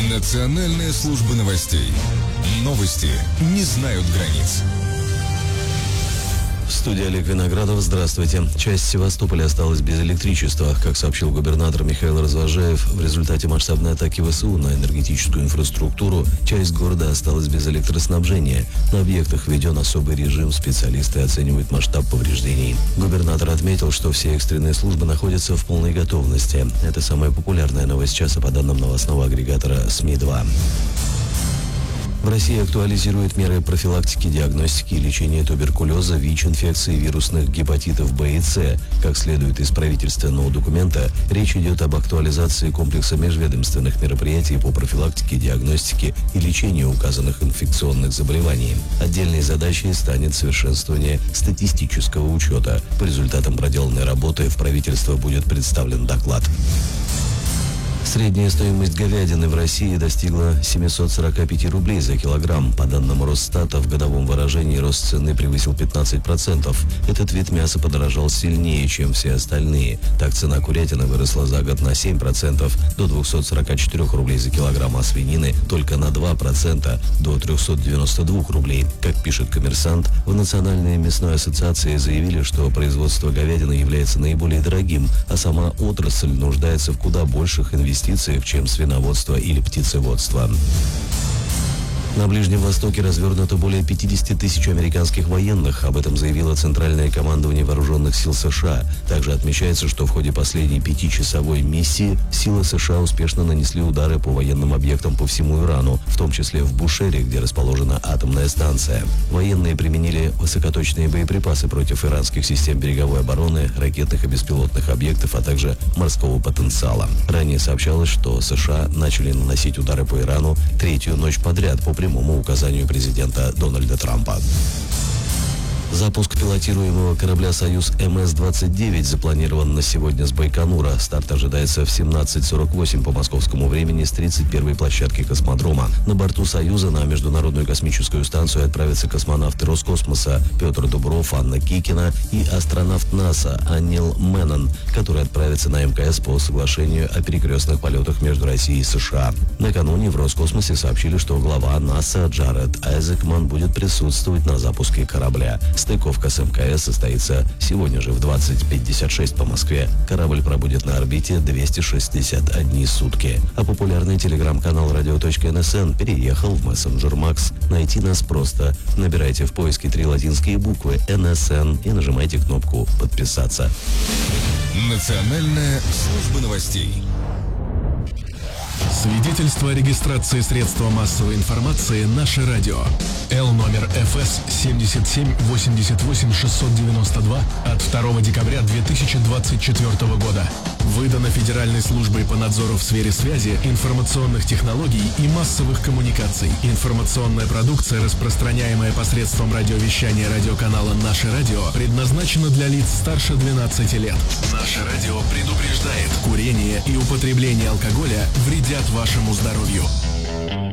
Национальная служба новостей. Новости не знают границ. В студии Олег Виноградов. Здравствуйте. Часть Севастополя осталась без электричества. Как сообщил губернатор Михаил Развожаев, в результате масштабной атаки ВСУ на энергетическую инфраструктуру часть города осталась без электроснабжения. На объектах введен особый режим, специалисты оценивают масштаб повреждений. Губернатор отметил, что все экстренные службы находятся в полной готовности. Это самая популярная новость часа по данным новостного агрегатора СМИ-2. В России актуализируют меры профилактики, диагностики и лечения туберкулеза, ВИЧ-инфекции, вирусных гепатитов Б и С. Как следует из правительственного документа, речь идет об актуализации комплекса межведомственных мероприятий по профилактике, диагностике и лечению указанных инфекционных заболеваний. Отдельной задачей станет совершенствование статистического учета. По результатам проделанной работы в правительство будет представлен доклад. Средняя стоимость говядины в России достигла 745 рублей за килограмм. По данным Росстата, в годовом выражении рост цены превысил 15%. Этот вид мяса подорожал сильнее, чем все остальные. Так, цена курятины выросла за год на 7%, до 244 рублей за килограмм, а свинины только на 2%, до 392 рублей. Как пишет «Коммерсант», в Национальной мясной ассоциации заявили, что производство говядины является наиболее дорогим, а сама отрасль нуждается в куда больших инвестициях, чем свиноводство или птицеводство. На Ближнем Востоке развернуто более 50 тысяч американских военных. Об этом заявило Центральное командование Вооруженных сил США. Также отмечается, что в ходе последней 5-часовой миссии силы США успешно нанесли удары по военным объектам по всему Ирану, в том числе в Бушере, где расположена атомная станция. Военные применили высокоточные боеприпасы против иранских систем береговой обороны, ракетных и беспилотных объектов, а также морского потенциала. Ранее сообщалось, что США начали наносить удары по Ирану третью ночь подряд по прямому указанию президента Дональда Трампа. Запуск пилотируемого корабля «Союз МС-29» запланирован на сегодня с Байконура. Старт ожидается в 17:48 по московскому времени с 31-й площадки космодрома. На борту «Союза» на Международную космическую станцию отправятся космонавты Роскосмоса Петр Дубров, Анна Кикина и астронавт НАСА Анил Меннон, который отправится на МКС по соглашению о перекрестных полетах между Россией и США. Накануне в Роскосмосе сообщили, что глава НАСА Джаред Айзекман будет присутствовать на запуске корабля. Стыковка с МКС состоится сегодня же в 20:56 по Москве. Корабль пробудет на орбите 261 сутки. А популярный телеграм-канал radio.nsn переехал в мессенджер Макс. Найти нас просто. Набирайте в поиске 3 латинские буквы NSN и нажимайте кнопку «Подписаться». Национальная служба новостей. Свидетельство о регистрации средства массовой информации «Наше радио». Л номер ФС 7788692 от 2 декабря 2024 года. Выдано Федеральной службой по надзору в сфере связи, информационных технологий и массовых коммуникаций. Информационная продукция, распространяемая посредством радиовещания радиоканала «Наше радио», предназначена для лиц старше 12 лет. «Наше радио» предупреждает: курение и употребление алкоголя вредят вашему здоровью.